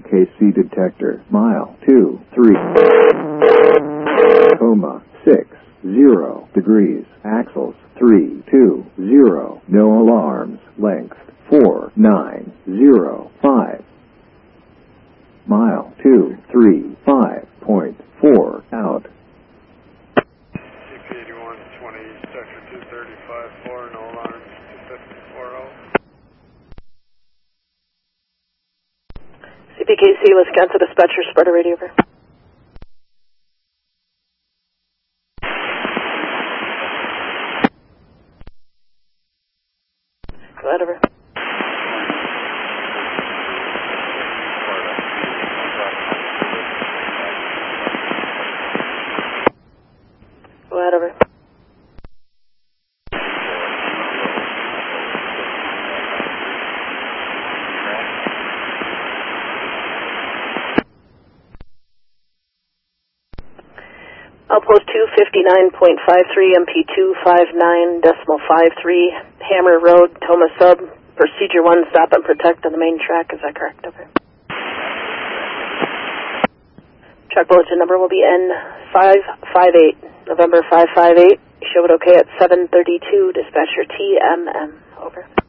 KC detector, mile 23, 60 degrees, axles 320, no alarms, length 4905, mile 235.4 out. CP81 20, sector 235.4, no alarms, 254.0. CPKC, Wisconsin dispatcher, spread a radio over. Go ahead, over. Go ahead, over. Outpost 259.53, MP259.53, Hammer Road, Toma Sub, Procedure 1, stop and protect on the main track. Is that correct? Over. Track bulletin number will be N558, November 558. Show it okay at 7:32, dispatcher TMM. Over.